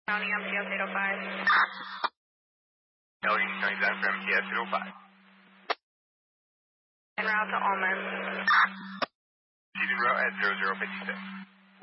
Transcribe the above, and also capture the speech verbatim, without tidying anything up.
County M T S eight oh five. L U ninety-seven for M T S eight oh five. En route to Almond. Proceeding route at zero zero five six.